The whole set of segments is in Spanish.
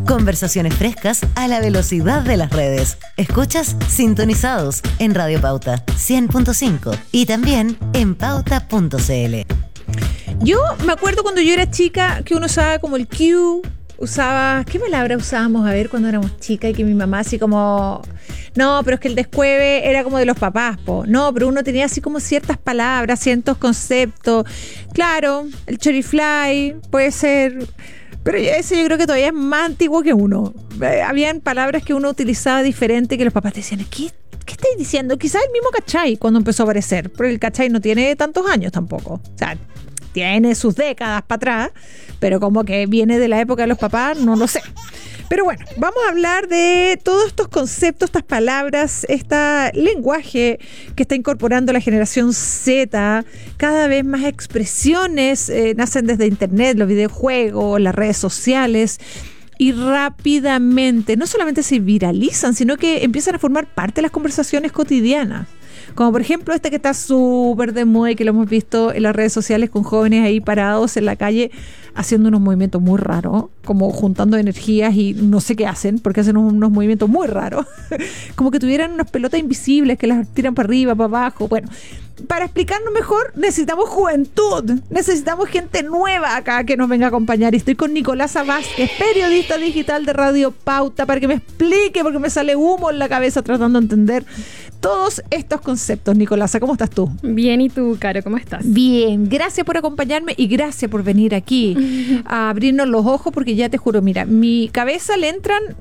Conversaciones frescas a la velocidad de las redes. Escuchas Sintonizados en Radio Pauta 100.5 y también en pauta.cl. Yo me acuerdo cuando yo era chica que uno usaba como el Q, ¿qué palabra usábamos a ver cuando éramos chicas? Y que mi mamá así como, no, pero es que el descueve era como de los papás, po. No, pero uno tenía así como ciertas palabras, ciertos conceptos. Claro, el chorifly puede ser, pero ese yo creo que todavía es más antiguo que uno. Habían palabras que uno utilizaba diferente que los papás te decían, ¿qué estáis diciendo? Quizás el mismo cachai cuando empezó a aparecer, pero el cachai no tiene tantos años tampoco. O sea, tiene sus décadas para atrás, pero como que viene de la época de los papás, no lo sé. Pero bueno, vamos a hablar de todos estos conceptos, estas palabras, este lenguaje que está incorporando la generación Z, cada vez más expresiones nacen desde internet, los videojuegos, las redes sociales, y rápidamente no solamente se viralizan, sino que empiezan a formar parte de las conversaciones cotidianas. Como por ejemplo que está súper de moda y que lo hemos visto en las redes sociales con jóvenes ahí parados en la calle haciendo unos movimientos muy raros, como juntando energías y no sé qué hacen, porque hacen unos movimientos muy raros, como que tuvieran unas pelotas invisibles que las tiran para arriba, para abajo. Bueno, para explicarnos mejor necesitamos juventud, necesitamos gente nueva acá que nos venga a acompañar. Y estoy con Nicolasa Vázquez, periodista digital de Radio Pauta, para que me explique, porque me sale humo en la cabeza tratando de entender todos estos conceptos. Nicolasa, ¿cómo estás tú? Bien, ¿y tú, Caro? ¿Cómo estás? Bien, gracias por acompañarme y gracias por venir aquí a abrirnos los ojos, porque ya te juro, mira, mi cabeza le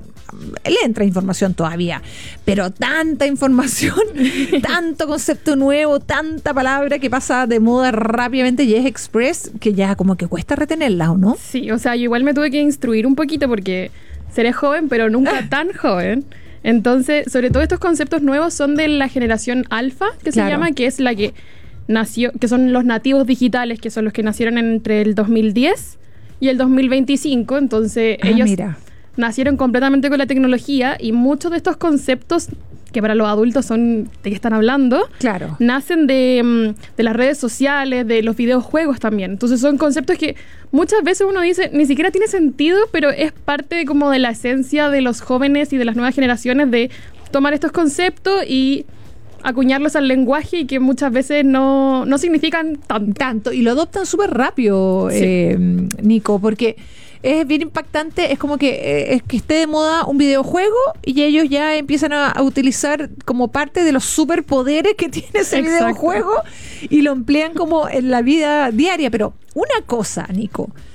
entra información todavía, pero tanta información, tanto concepto nuevo, tanta palabra que pasa de moda rápidamente y es express, que ya como que cuesta retenerla, ¿o no? Sí, o sea, yo igual me tuve que instruir un poquito porque seré joven, pero nunca tan joven. Entonces, sobre todo estos conceptos nuevos son de la generación alfa, que se llama, que es la que nació, que son los nativos digitales, que son los que nacieron entre el 2010 y el 2025. Entonces, ellos nacieron completamente con la tecnología y muchos de estos conceptos que para los adultos son de qué están hablando, nacen de las redes sociales, de los videojuegos también. Entonces son conceptos que muchas veces uno dice, ni siquiera tiene sentido, pero es parte como de la esencia de los jóvenes y de las nuevas generaciones de tomar estos conceptos y acuñarlos al lenguaje y que muchas veces no significan tanto. Y lo adoptan súper rápido, sí. Nico, porque es bien impactante, es como que es que esté de moda un videojuego y ellos ya empiezan a utilizar como parte de los superpoderes que tiene ese videojuego y lo emplean como en la vida diaria. Pero una cosa, Nico,